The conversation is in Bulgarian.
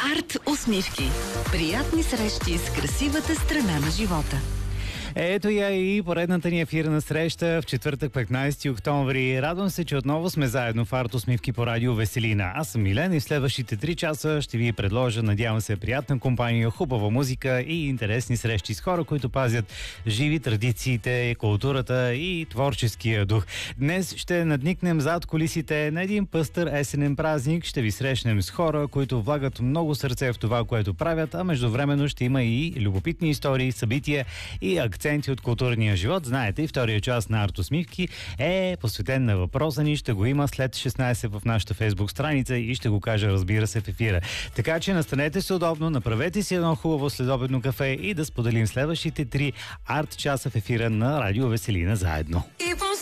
Арт усмивки. Приятни срещи с красивата страна на живота. Ето я и поредната ни ефирна среща в четвъртък, 15 октомври. Радвам се, че отново сме заедно в Арт усмивки по радио Веселина. Аз съм Милен и в следващите 3 часа ще ви предложа, надявам се, приятна компания, хубава музика и интересни срещи с хора, които пазят живи традициите, културата и творческия дух. Днес ще надникнем зад кулисите на един пъстър есенен празник. Ще ви срещнем с хора, които влагат много сърце в това, което правят, а междувременно ще има и любопитни истории, събития и акценти от културния живот. Знаете, и втория част на Арт усмивки е посветен на въпроса ни. Ще го има след 16 в нашата фейсбук страница и ще го кажа, разбира се, в ефира. Така че настанете се удобно, направете си едно хубаво следобедно кафе и да споделим следващите 3 арт часа в ефира на радио Веселина заедно.